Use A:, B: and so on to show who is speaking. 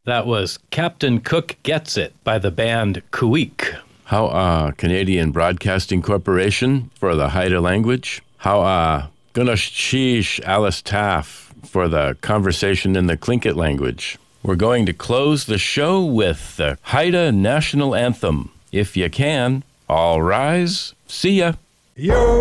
A: That was Captain Cook Gets It by the band Kuik.
B: How Canadian Broadcasting Corporation for the Haida language. How Gunashish Alice Taff for the conversation in the Tlingit language. We're going to close the show with the Haida National Anthem. If you can, all rise. See ya.
C: Yo!